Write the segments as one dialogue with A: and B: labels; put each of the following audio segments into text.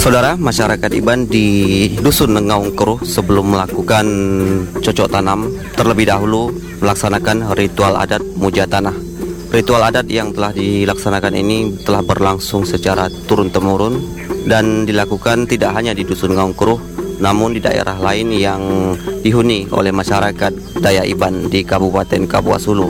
A: Saudara, masyarakat Iban di Dusun Ngaungkruh sebelum melakukan cocok tanam terlebih dahulu melaksanakan ritual adat muja tanah. Ritual adat yang telah dilaksanakan ini telah berlangsung secara turun-temurun dan dilakukan tidak hanya di Dusun Ngaungkruh, namun di daerah lain yang dihuni oleh masyarakat Dayak Iban di Kabupaten Kapuas Hulu.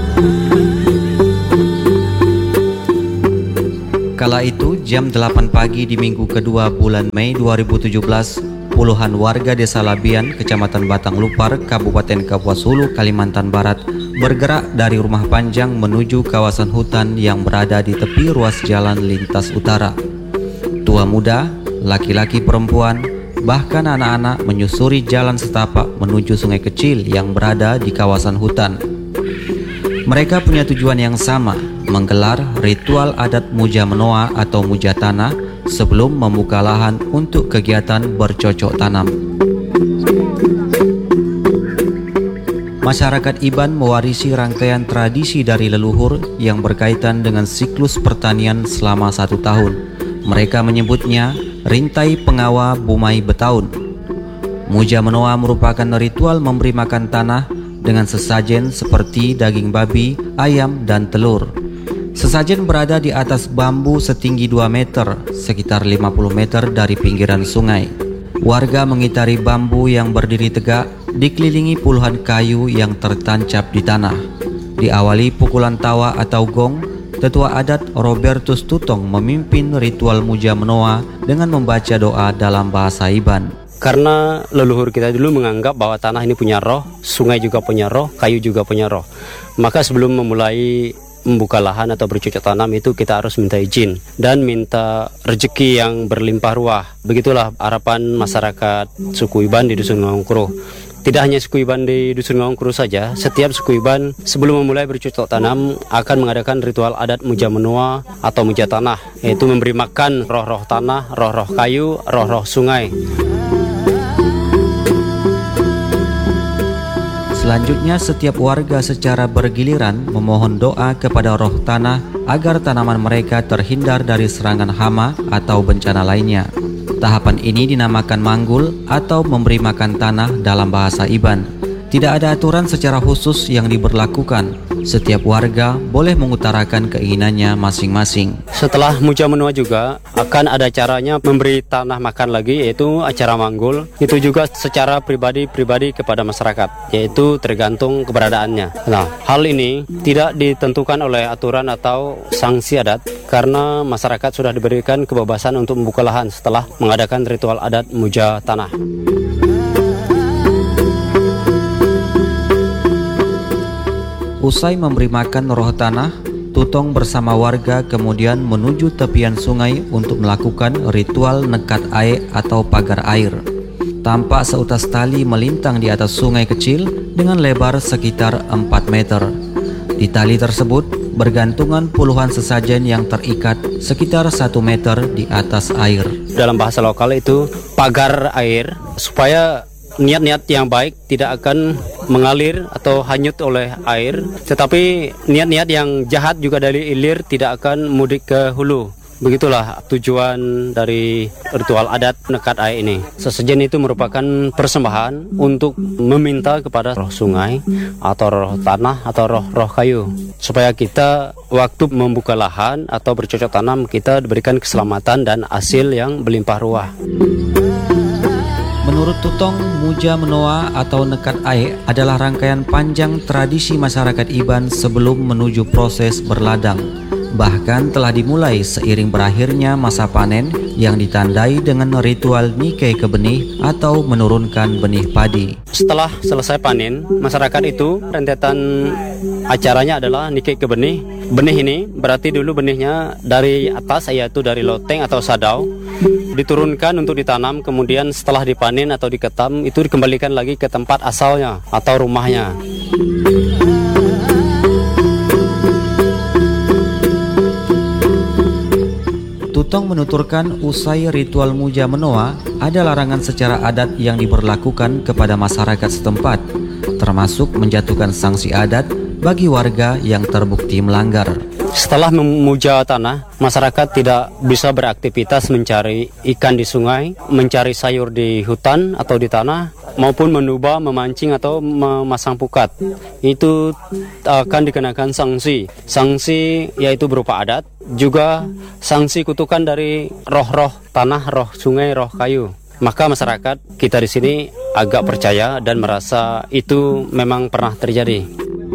A: Kala itu jam 8 pagi di minggu kedua bulan Mei 2017, puluhan warga desa Labian, Kecamatan Batang Lupar, Kabupaten Kapuas Hulu, Kalimantan Barat bergerak dari Rumah Panjang menuju kawasan hutan yang berada di tepi ruas jalan lintas utara. Tua muda, laki-laki perempuan, bahkan anak-anak menyusuri jalan setapak menuju sungai kecil yang berada di kawasan hutan. Mereka punya tujuan yang sama, menggelar ritual adat muja menoa atau muja tanah sebelum membuka lahan untuk kegiatan bercocok tanam. Masyarakat Iban mewarisi rangkaian tradisi dari leluhur yang berkaitan dengan siklus pertanian selama 1 tahun. Mereka menyebutnya Rintai Pengawa Bumai Betaun. Muja menoa merupakan ritual memberi makan tanah dengan sesajen seperti daging babi, ayam, dan telur. Sesajen berada di atas bambu setinggi 2 meter, sekitar 50 meter dari pinggiran sungai. Warga mengitari bambu yang berdiri tegak, dikelilingi puluhan kayu yang tertancap di tanah. Diawali pukulan tawa atau gong, tetua adat Robertus Tutong memimpin ritual muja menoa dengan membaca doa dalam bahasa Iban.
B: Karena leluhur kita dulu menganggap bahwa tanah ini punya roh, sungai juga punya roh, kayu juga punya roh. Maka sebelum memulai membuka lahan atau bercocok tanam itu kita harus minta izin dan minta rezeki yang berlimpah ruah. Begitulah harapan masyarakat suku Iban di Dusun Ngaungkruh. Tidak hanya suku Iban di Dusun Ngaungkruh saja, setiap suku Iban sebelum memulai bercocok tanam akan mengadakan ritual adat muja menoa atau muja tanah, yaitu memberi makan roh-roh tanah, roh-roh kayu, roh-roh sungai.
A: Selanjutnya, setiap warga secara bergiliran memohon doa kepada roh tanah agar tanaman mereka terhindar dari serangan hama atau bencana lainnya. Tahapan ini dinamakan manggul atau memberi makan tanah dalam bahasa Iban. Tidak ada aturan secara khusus yang diberlakukan. Setiap warga boleh mengutarakan keinginannya masing-masing.
B: Setelah muja menoa juga akan ada caranya memberi tanah makan lagi, yaitu acara manggul. Itu juga secara pribadi kepada masyarakat, yaitu tergantung keberadaannya. Nah, hal ini tidak ditentukan oleh aturan atau sanksi adat karena masyarakat sudah diberikan kebebasan untuk membuka lahan setelah mengadakan ritual adat muja tanah.
A: Usai memberi makan roh tanah, Tutong bersama warga kemudian menuju tepian sungai untuk melakukan ritual nekat aek atau pagar air. Tampak seutas tali melintang di atas sungai kecil dengan lebar sekitar 4 meter. Di tali tersebut bergantungan puluhan sesajen yang terikat sekitar 1 meter di atas air.
B: Dalam bahasa lokal itu pagar air, supaya niat-niat yang baik tidak akan mengalir atau hanyut oleh air, tetapi niat-niat yang jahat juga dari hilir tidak akan mudik ke hulu. Begitulah tujuan dari ritual adat nekat air ini. Sesajen itu merupakan persembahan untuk meminta kepada roh sungai atau roh tanah atau roh kayu, supaya kita waktu membuka lahan atau bercocok tanam kita diberikan keselamatan dan hasil yang berlimpah ruah.
A: Menurut Tutong, muja menoa atau nekat aek adalah rangkaian panjang tradisi masyarakat Iban sebelum menuju proses berladang. Bahkan telah dimulai seiring berakhirnya masa panen yang ditandai dengan ritual nikai ke benih atau menurunkan benih padi.
B: Setelah selesai panen, masyarakat itu rentetan acaranya adalah nikai ke benih. Benih ini berarti dulu benihnya dari atas, yaitu dari loteng atau sadau, diturunkan untuk ditanam, kemudian setelah dipanen atau diketam itu dikembalikan lagi ke tempat asalnya atau rumahnya.
A: Tutong menuturkan usai ritual muja menoa ada larangan secara adat yang diberlakukan kepada masyarakat setempat, termasuk menjatuhkan sanksi adat bagi warga yang terbukti melanggar.
B: Setelah memuja tanah, masyarakat tidak bisa beraktivitas mencari ikan di sungai, mencari sayur di hutan atau di tanah, maupun menubah, memancing atau memasang pukat. Itu akan dikenakan sanksi. Sanksi yaitu berupa adat, juga sanksi kutukan dari roh-roh tanah, roh sungai, roh kayu. Maka masyarakat kita di sini agak percaya dan merasa itu memang pernah terjadi.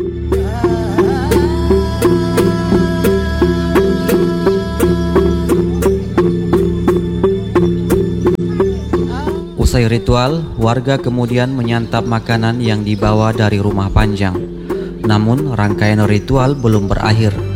A: Usai ritual, warga kemudian menyantap makanan yang dibawa dari rumah Panjang. Namun, rangkaian ritual belum berakhir.